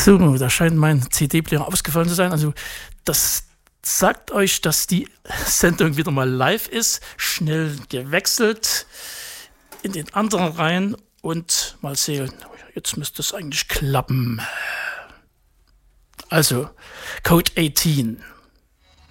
So, da scheint mein CD-Player ausgefallen zu sein. Also das sagt euch, dass die Sendung wieder mal live ist. Schnell gewechselt in den anderen rein und mal sehen. Jetzt müsste es eigentlich klappen. Also, Code 18.